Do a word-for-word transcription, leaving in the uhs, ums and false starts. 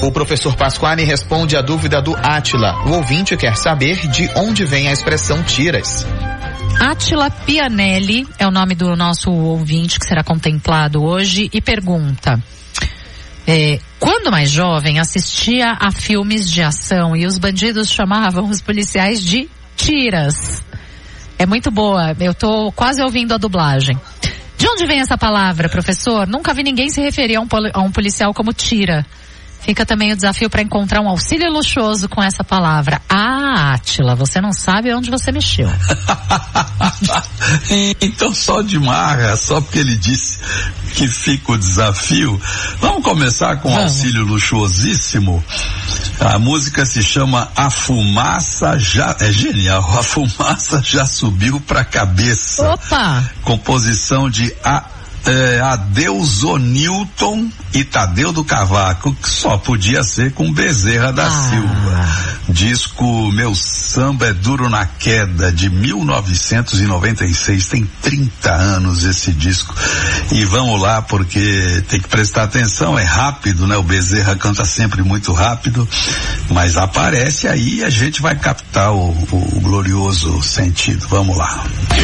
O professor Pasquale responde a dúvida do Átila. O ouvinte quer saber de onde vem a expressão tiras. Átila Pianelli é o nome do nosso ouvinte que será contemplado hoje e pergunta: é, quando mais jovem assistia a filmes de ação e os bandidos chamavam os policiais de tiras. É muito boa, eu tô quase ouvindo a dublagem. De onde vem essa palavra, professor? Nunca vi ninguém se referir a um, poli- a um policial como tira. Fica também o desafio para encontrar um auxílio luxuoso com essa palavra. Ah, Átila, você não sabe onde você mexeu. Então só de marra, só porque ele disse que fica o desafio. Vamos começar com um auxílio luxuosíssimo. A música se chama A Fumaça Já... É genial. A Fumaça Já Subiu Pra Cabeça. Opa! Composição de A... É, Adeus O'Nilton e Tadeu do Cavaco, que só podia ser com Bezerra da ah. Silva. Disco Meu Samba é Duro na Queda, de mil novecentos e noventa e seis, tem trinta anos esse disco. E vamos lá, porque tem que prestar atenção, é rápido, né? O Bezerra canta sempre muito rápido, mas aparece aí e a gente vai captar o, o glorioso sentido. Vamos lá.